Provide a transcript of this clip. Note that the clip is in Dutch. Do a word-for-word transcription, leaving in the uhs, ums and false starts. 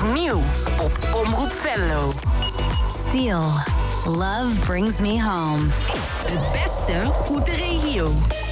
nog nieuw op Omroep Venlo. Steel. Love brings me home. Het beste uit de regio.